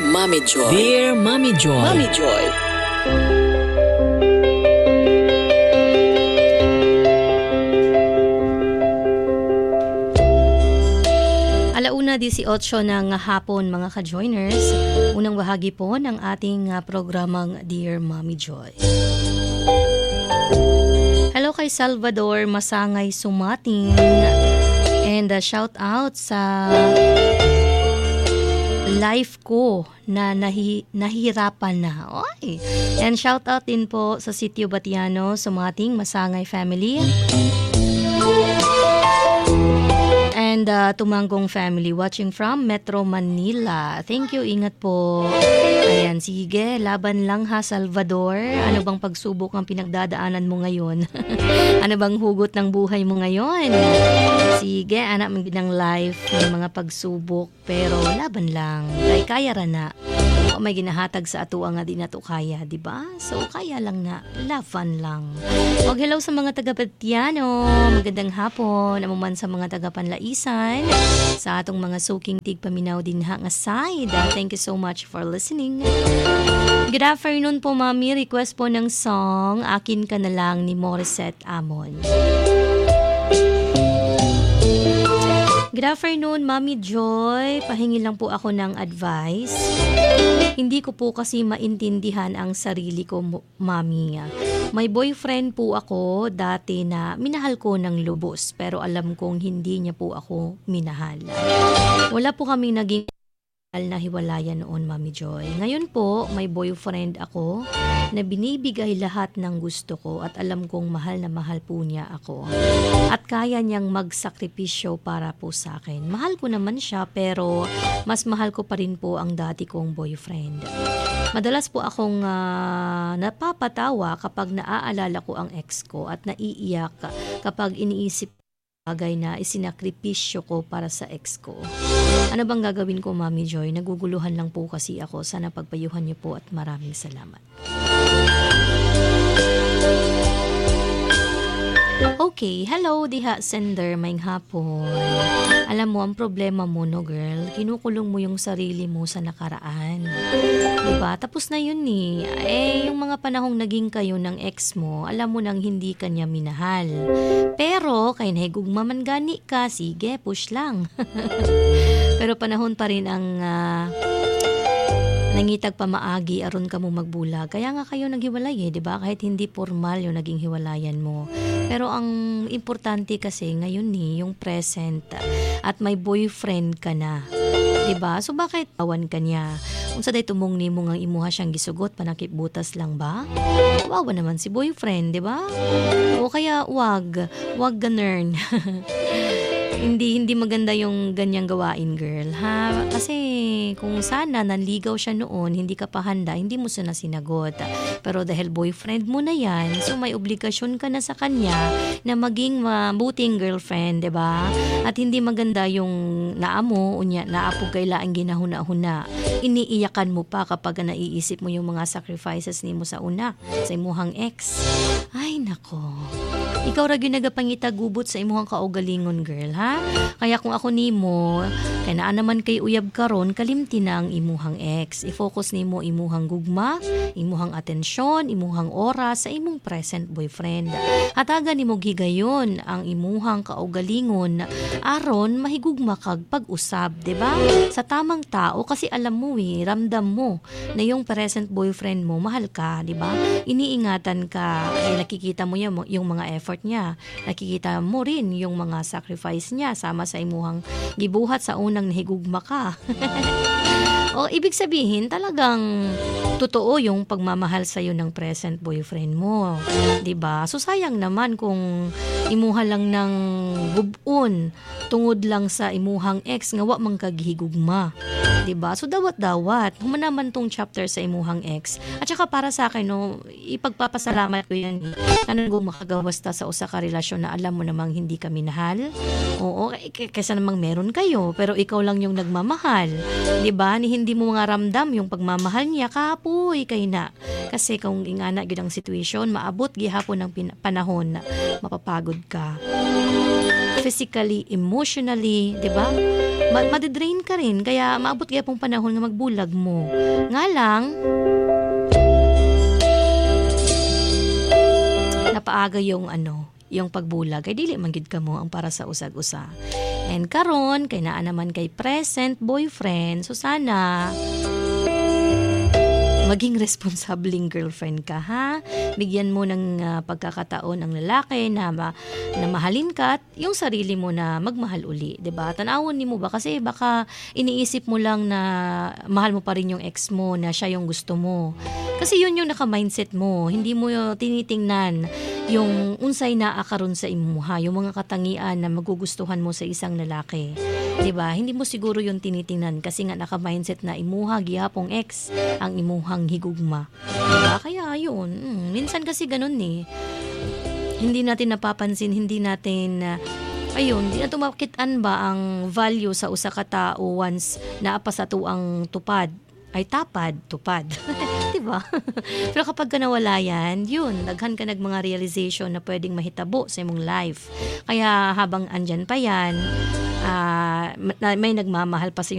Mommy Joy. Dear Mommy Joy. Mommy Joy. Alauna 18 ng hapon mga ka-joiners. Unang bahagi po ng ating programang Dear Mommy Joy. Hello kay Salvador Masangay Sumating. And shout out sa life ko na nahihirapan na. Oy. And shout out din po sa Sitio Batiano, Sumating, Masangay family. And Tumanggong family watching from Metro Manila. Thank you, ingat po. Ayan, sige, laban lang ha Salvador. Ano bang pagsubok ang pinagdadaanan mo ngayon? Ano bang hugot ng buhay mo ngayon? Sige, anak ng life, may mga pagsubok, pero laban lang. Kaya ra na. O may ginahatag sa ato nga di na to kaya, di ba? So kaya lang na, laban lang. O hello sa mga taga-Batiano, magandang hapon. Namuman sa mga taga-Panlaisan, sa atong mga suking tigpaminaw din ha nga side. Thank you so much for listening. Good afternoon po, Mami. Request po ng song Akin Ka Na Lang ni Morissette Amon. Good afternoon, Mami Joy. Pahingi lang po ako ng advice. Hindi ko po kasi maintindihan ang sarili ko, Mami. May boyfriend po ako dati na minahal ko ng lubos, pero alam kong hindi niya po ako minahal. Wala po kaming naging na hiwalayan noon, Mami Joy. Ngayon po, may boyfriend ako na binibigay lahat ng gusto ko at alam kong mahal na mahal po niya ako. At kaya niyang magsakripisyo para po sa akin. Mahal ko naman siya pero mas mahal ko pa rin po ang dati kong boyfriend. Madalas po akong napapatawa kapag naaalala ko ang ex ko at naiiyak kapag iniisip bagay na isinakripisyo ko para sa ex ko. Ano bang gagawin ko, Mami Joy? Naguguluhan lang po kasi ako. Sana pagpayuhan niyo po at maraming salamat. Okay, hello diha sender, maing hapon. Alam mo, ang problema mo no girl, kinukulong mo yung sarili mo sa nakaraan. Diba? Tapos na yun ni. Yung mga panahong naging kayo ng ex mo, alam mo nang hindi kanya minahal. Pero, kay nahigugma man gani ka, sige, push lang. Pero panahon pa rin ang nangitag pa maagi aron ka mo magbulag. Kaya nga kayo naghiwalay diba? Kahit hindi formal yung naging hiwalayan mo. Pero ang importante kasi ngayon yung present at may boyfriend ka na. Diba? So bakit awan ka niya? Kung sa day tumong ni mo nga imuha siyang gisugot, panakipbutas lang ba? Wawa naman si boyfriend, diba? O kaya wag ganern. Hindi maganda yung ganyang gawain, girl, ha? Kasi kung sana nanligaw siya noon, hindi ka pa handa, hindi mo siya na sinagot. Pero dahil boyfriend mo na yan, so may obligasyon ka na sa kanya na maging mabuting girlfriend, 'di ba? At hindi maganda yung naamo, unya, naapog kayla ang ginahuna-huna. Iniiyakan mo pa kapag naiisip mo yung mga sacrifices nimo sa una, sa imuhang ex. Ay, nako. Ikaw ra gyud nagapangitagubot sa imuhang kaugalingon, girl, ha? Kaya kung ako nimo, kay naa naman kay uyab karon, kalimti na ang imuhang ex. I-focus nimo imuhang gugma, imuhang atensyon, imuhang oras sa imong present boyfriend. Hatagan nimo gigayon ang imuhang kaugalingon aron mahigugma kag pag-usab, 'di ba? Sa tamang tao kasi alam mo ramdam mo na yung present boyfriend mo mahal ka, 'di ba? Iniingatan ka, nakikita mo yung mga effort niya. Nakikita mo rin yung mga sacrifice niya sama sa imuhang gibuhat sa unang nahigugma ka. O ibig sabihin talagang totoo yung pagmamahal sa iyo ng present boyfriend mo, 'di ba? So sayang naman kung imuha lang ng bubon tungod lang sa imuhang ex nga wa man kaghigugma. 'Di ba? So dawat-dawat humanaman tong chapter sa imuhang ex. At saka para sa akin ipagpapasalamat ko yan. Kanang makagawas ta sa usa ka relasyon na alam mo namang hindi ka minahal. Oo, kaysa namang meron kayo pero ikaw lang yung nagmamahal. 'Di ba? Hindi mo nga ramdam yung pagmamahal niya kapoy kay na. Kasi kung ingana gyud ang situation, maabot gihapon ng panahon na mapapagod ka. Physically, emotionally, 'di ba? made-drain ka rin kaya maabot gyapon panahon nga magbulag mo. Nga lang napaaga yung pagbulag ay dili man gid kamo ang para sa usag-usa. And karon kay naa naman kay present boyfriend, so sana maging responsabling girlfriend ka, ha? Bigyan mo ng pagkakataon ang lalaki na mahalin ka at yung sarili mo na magmahal uli, 'di ba? Tanawon nimo ba kasi baka iniisip mo lang na mahal mo pa rin yung ex mo, na siya yung gusto mo. Kasi yun yung naka-mindset mo, hindi mo tinitingnan yung unsay naa karon sa imuha, yung mga katangian na magugustuhan mo sa isang lalaki. 'Di ba? Hindi mo siguro yung tinitingnan kasi nga naka-mindset na imuha gihapong ex ang imuhang higugma. 'Di ba? Kaya yun, minsan kasi ganun eh. Hindi natin napapansin, hindi natin ayun, di na tumakitaan ba ang value sa usa ka tao once naapa sa tuang tupad ay tupad. 'Di ba? Pero kapag ka nawala yan, yun, daghan ka mga realization na pwedeng mahitabo sa imong life. Kaya habang andyan pa yan, may nagmamahal pa sa